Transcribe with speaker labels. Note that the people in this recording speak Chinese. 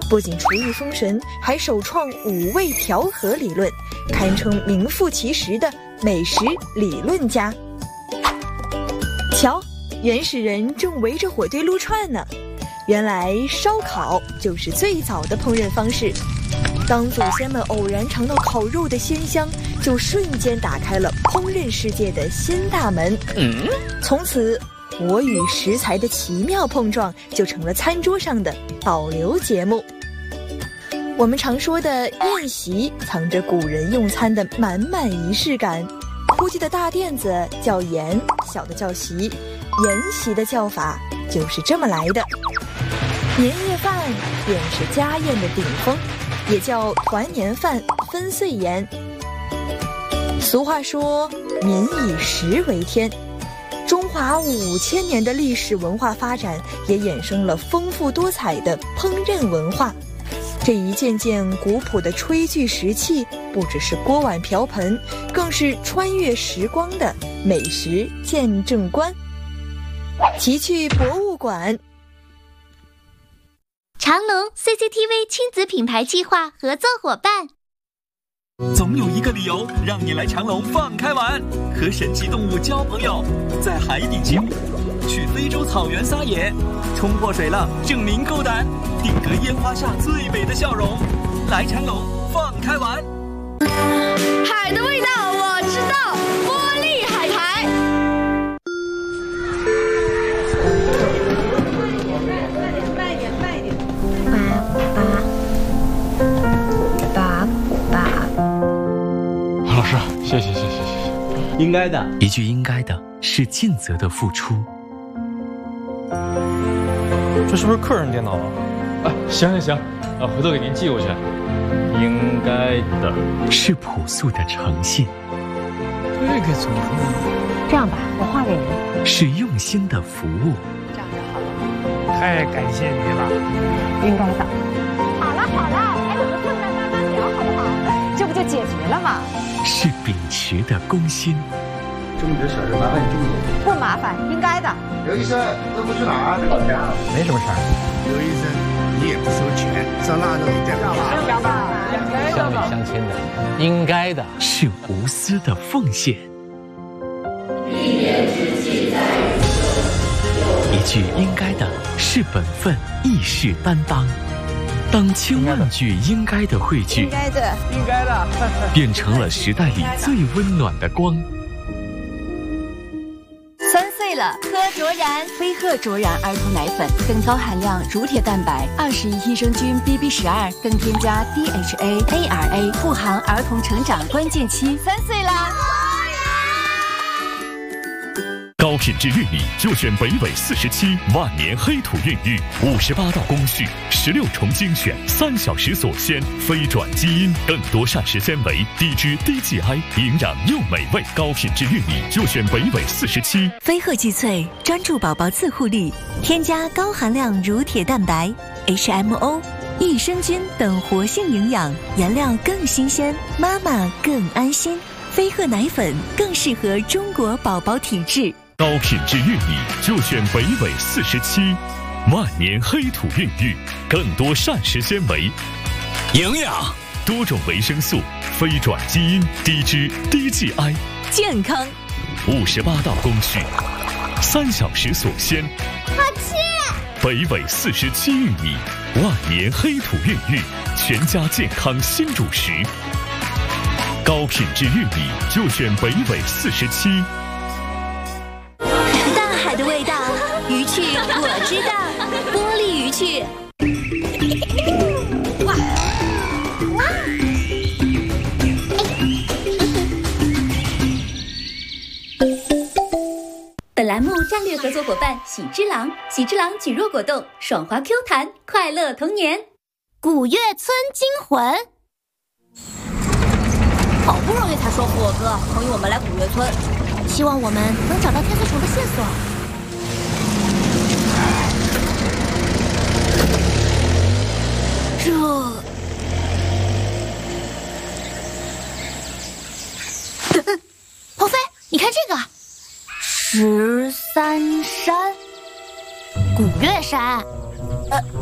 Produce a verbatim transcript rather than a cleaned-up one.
Speaker 1: 不仅厨艺封神，还首创五味调和理论，堪称名副其实的美食理论家。瞧，原始人正围着火堆撸串呢。原来烧烤就是最早的烹饪方式。当祖先们偶然尝到烤肉的鲜香，就瞬间打开了烹饪世界的新大门。嗯，从此火与食材的奇妙碰撞就成了餐桌上的保留节目。我们常说的宴席，藏着古人用餐的满满仪式感。估计的大垫子叫筵，小的叫席，筵席的叫法就是这么来的。年夜饭便是家宴的顶峰，也叫团年饭、分岁筵。俗话说民以食为天，中华五千年的历史文化发展也衍生了丰富多彩的烹饪文化。这一件件古朴的炊具石器，不只是锅碗瓢盆，更是穿越时光的美食见证观。奇趣博物馆。
Speaker 2: 长隆 C C T V 亲子品牌计划合作伙伴。
Speaker 3: 总有一个理由让你来长隆放开玩，和神奇动物交朋友，在海底骑虎，去非洲草原撒野，冲破水浪证明够胆，定格烟花下最美的笑容。来长隆放开玩。
Speaker 4: 海的味道我知道，玻璃海苔。慢一点，慢一点，慢一点。
Speaker 5: 爸爸，爸爸。
Speaker 6: 老师，谢谢谢谢谢谢。
Speaker 7: 应该的，
Speaker 3: 一句应该的是尽责的付出。
Speaker 6: 这是不是客人电脑啊？啊，行行行，啊，回头给您寄过去。应该的
Speaker 3: 是朴素的诚信。
Speaker 6: 这个怎么弄？
Speaker 5: 这样吧，我画给您。
Speaker 3: 是用心的服务。
Speaker 5: 这样就好了。
Speaker 6: 太感谢你了。
Speaker 5: 应该的。好了好了，哎，我们困难慢慢聊好不好？这不就解决了吗？
Speaker 3: 是秉持的公心。
Speaker 7: 这么点小事麻烦你这么多。
Speaker 5: 不麻烦，应该的。
Speaker 7: 刘医生，这不去哪儿？老家。
Speaker 6: 没什么事儿。
Speaker 8: 刘医生，你也不收钱，上那都你带回去。
Speaker 9: 乡里乡亲的，应该的。
Speaker 3: 是无私的奉献。
Speaker 10: 一年之计在于晨。
Speaker 3: 一句应该的是本分，义士担当。当千万句应该的汇聚，
Speaker 5: 应该的，
Speaker 6: 应该的，
Speaker 3: 变成了时代里最温暖的光。
Speaker 11: 三岁了，喝卓然飞鹤卓然儿童奶粉，更高含量乳铁蛋白，二十亿益生菌 B B 十二，更添加 D H A A R A， 护航儿童成长关键期。三岁啦！
Speaker 12: 高品质玉米就选北纬四十七，万年黑土孕育，五十八道工序，十六重精选，三小时锁鲜，非转基因，更多膳食纤维，低脂低 G I， 营养又美味。高品质玉米就选北纬四十七。
Speaker 13: 飞鹤聚萃专注宝宝自护力，添加高含量乳铁蛋白、H M O、益生菌等活性营养，原料更新鲜，妈妈更安心。飞鹤奶粉更适合中国宝宝体质。
Speaker 12: 高品质玉米就选北纬四十七，万年黑土孕育，更多膳食纤维、
Speaker 3: 营养、
Speaker 12: 多种维生素，非转基因，低脂低 G I，
Speaker 13: 健康。
Speaker 12: 五十八道工序，三小时锁鲜。
Speaker 2: 好吃。
Speaker 12: 北纬四十七玉米，万年黑土孕育，全家健康新主食。高品质玉米就选北纬四十七。
Speaker 13: 大海的味道，鱼趣我知道，玻璃鱼趣。
Speaker 2: 哇哇！本栏目战略合作伙伴喜之郎，喜之郎举弱果冻，爽滑 Q 弹，快乐童年。
Speaker 4: 古月村惊魂。好不容易才说服我哥同意我们来古月村，希望我们能找到天色虫的线索。这，鹏飞，你看这个，十三山，古月山，呃。